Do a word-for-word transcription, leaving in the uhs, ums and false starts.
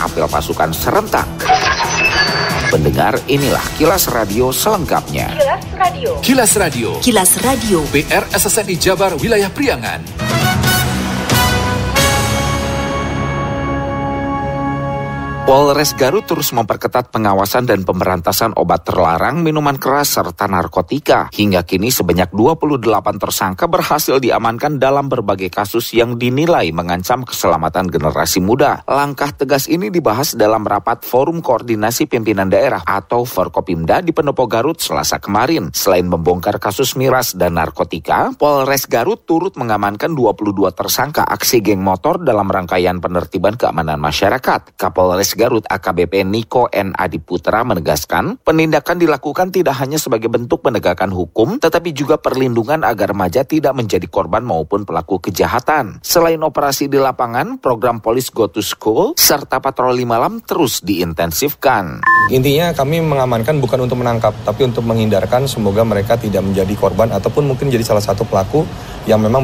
apel pasukan serentak. Pendengar, inilah Kilas Radio selengkapnya. Kilas Radio. Kilas Radio. Kilas Radio. B R S S N I Jabar Wilayah Priangan. Polres Garut terus memperketat pengawasan dan pemberantasan obat terlarang, minuman keras, serta narkotika. Hingga kini sebanyak dua puluh delapan tersangka berhasil diamankan dalam berbagai kasus yang dinilai mengancam keselamatan generasi muda. Langkah tegas ini dibahas dalam rapat Forum Koordinasi Pimpinan Daerah atau Forkopimda di Pendopo Garut Selasa kemarin. Selain membongkar kasus miras dan narkotika, Polres Garut turut mengamankan dua puluh dua tersangka aksi geng motor dalam rangkaian penertiban keamanan masyarakat. Kapolres Garut A K B P Niko N. Adiputra menegaskan, penindakan dilakukan tidak hanya sebagai bentuk penegakan hukum, tetapi juga perlindungan agar remaja tidak menjadi korban maupun pelaku kejahatan. Selain operasi di lapangan, program Police Go to School serta patroli malam terus diintensifkan. Intinya kami mengamankan bukan untuk menangkap, tapi untuk menghindarkan semoga mereka tidak menjadi korban ataupun mungkin jadi salah satu pelaku yang memang